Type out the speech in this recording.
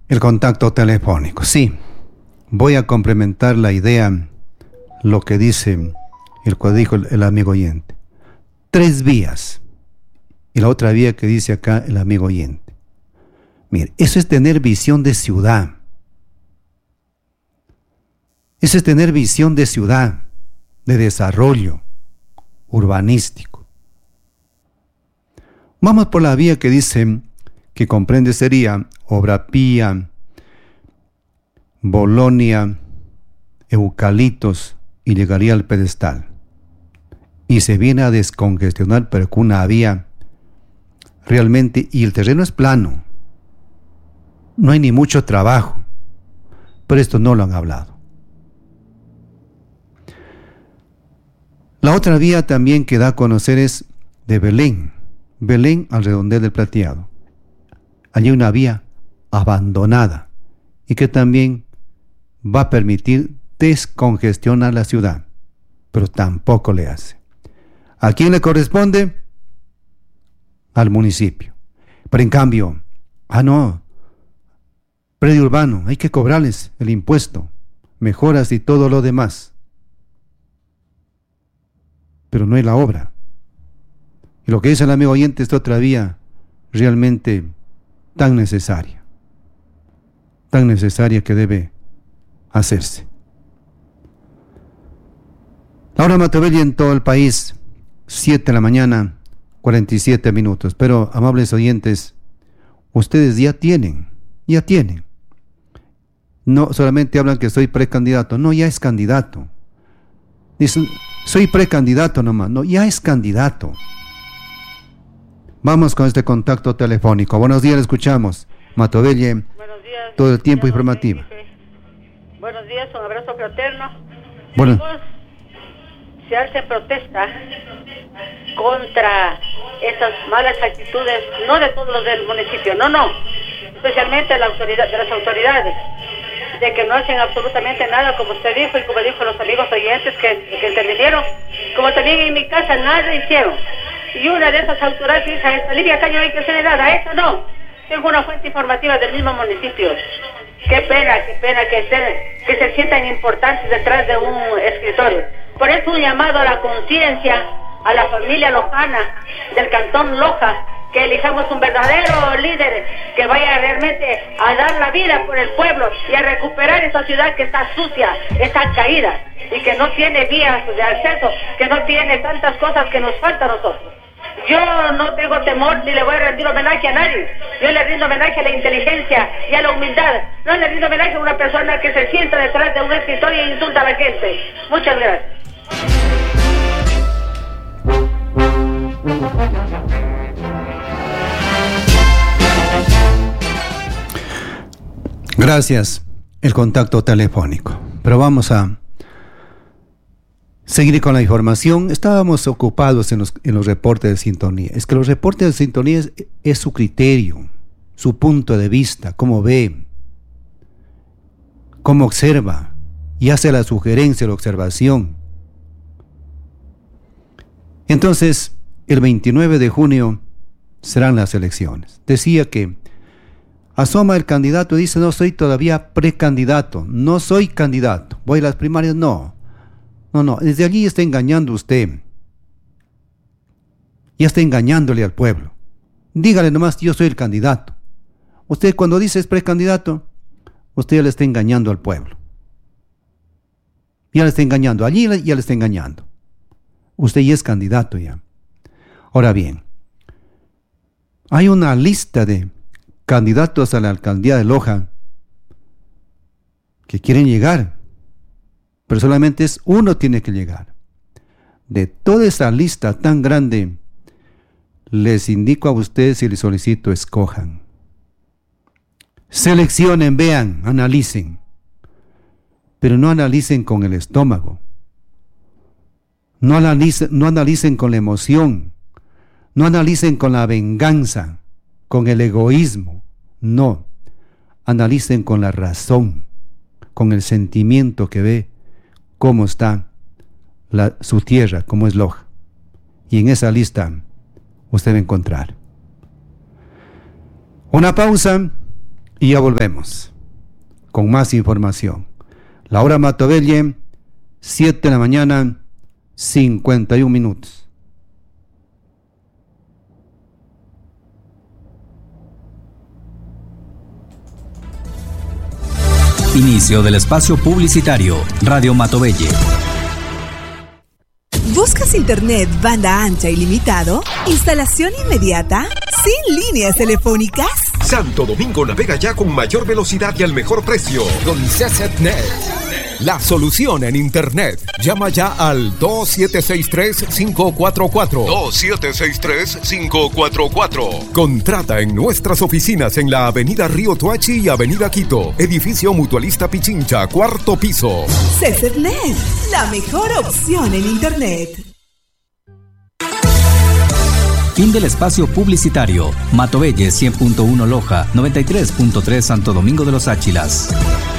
El contacto telefónico. Sí, voy a complementar la idea, lo que dice, dijo el amigo oyente. 3 vías. Y la otra vía que dice acá el amigo oyente. Mire, eso es tener visión de ciudad. Eso es tener visión de ciudad, de desarrollo urbanístico. Vamos por la vía que dice, que comprende sería Obra Pía, Bolonia, Eucaliptos y llegaría al pedestal. Y se viene a descongestionar, pero con una vía realmente, y el terreno es plano. No hay ni mucho trabajo, pero esto no lo han hablado. La otra vía también que da a conocer es de Belén al redondel del Plateado. Allí hay una vía abandonada y que también va a permitir descongestionar la ciudad, pero tampoco le hace. ¿A quién le corresponde? Al municipio. Pero en cambio, predio urbano, hay que cobrarles el impuesto, mejoras y todo lo demás. Pero no es la obra. Y lo que dice el amigo oyente es otra vía realmente tan necesaria que debe hacerse. La hora Matovelli en todo el país, 7 de la mañana, 47 minutos. Pero, amables oyentes, ustedes ya tienen. No solamente hablan que soy precandidato, no, ya es candidato. Dicen, soy precandidato nomás, no, ya es candidato. Vamos con este contacto telefónico. Buenos días, le escuchamos. Matovelli, buenos días, todo el tiempo informativo. Buenos días, un abrazo fraterno. Bueno. Se hace protesta contra esas malas actitudes, no de todos los del municipio, no, especialmente de las autoridades, de que no hacen absolutamente nada, como usted dijo y como dijo los amigos oyentes que intervinieron, como también en mi casa nada hicieron. Y una de esas autoridades dice, a esta Lidia Caño hay que hacerle nada, a esta no. Tengo una fuente informativa del mismo municipio. Qué pena que se sientan importantes detrás de un escritorio. Por eso un llamado a la conciencia, a la familia lojana del cantón Loja, que elijamos un verdadero líder que vaya realmente a dar la vida por el pueblo y a recuperar esa ciudad que está sucia, está caída y que no tiene vías de acceso, que no tiene tantas cosas que nos faltan a nosotros. Yo no tengo temor ni le voy a rendir homenaje a nadie. Yo le rindo homenaje a la inteligencia y a la humildad. No le rindo homenaje a una persona que se sienta detrás de un escritorio e insulta a la gente. Muchas gracias. Gracias, el contacto telefónico. Pero vamos a seguir con la información. Estábamos ocupados en los reportes de sintonía. Es que los reportes de sintonía es su criterio, su punto de vista, cómo ve, cómo observa y hace la sugerencia, la observación. Entonces, el 29 de junio serán las elecciones. Decía que asoma el candidato y dice, no soy todavía precandidato, no soy candidato, voy a las primarias, no, desde allí está engañando usted, ya está engañándole al pueblo. Dígale nomás, yo soy el candidato. Usted cuando dice es precandidato, usted ya le está engañando al pueblo. Ya le está engañando, allí ya le está engañando. Usted ya es candidato ya. Ahora bien, hay una lista de candidatos a la alcaldía de Loja que quieren llegar, pero solamente es uno tiene que llegar. De toda esa lista tan grande, les indico a ustedes y les solicito, escojan. Seleccionen, vean, analicen, pero no analicen con el estómago. No analicen con la emoción, no analicen con la venganza, con el egoísmo, no, analicen con la razón, con el sentimiento que ve cómo está su tierra, cómo es Loja. Y en esa lista usted va a encontrar. Una pausa Y ya volvemos con más información. La hora Matovelle, 7 de la mañana, 51 minutos. Inicio del espacio publicitario. Radio Matovelle. ¿Buscas internet banda ancha ilimitado? ¿Instalación inmediata? ¿Sin líneas telefónicas? Santo Domingo navega ya con mayor velocidad y al mejor precio. Con CCNet, la solución en internet. Llama ya al 2763-544. 2763-544. Contrata en nuestras oficinas en la avenida Río Toachi y avenida Quito. Edificio Mutualista Pichincha, 4º piso. CCNet, la mejor opción en internet. Fin del espacio publicitario. Matovelle 100.1 Loja, 93.3 Santo Domingo de los Áchilas.